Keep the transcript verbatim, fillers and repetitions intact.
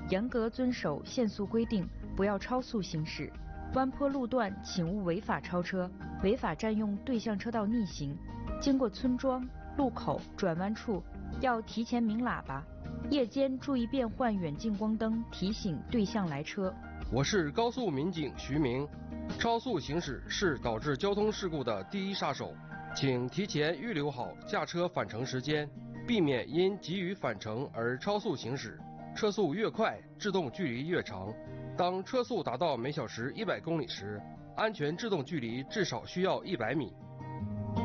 严格遵守限速规定，不要超速行驶。弯坡路段请勿违法超车，违法占用对向车道逆行。经过村庄、路口、转弯处要提前鸣喇叭。夜间注意变换远近光灯，提醒对向来车。 我是高速民警徐明。超速行驶是导致交通事故的第一杀手，请提前预留好驾车返程时间，避免因急于返程而超速行驶。车速越快，制动距离越长。当车速达到每小时一百公里时，安全制动距离至少需要一百米。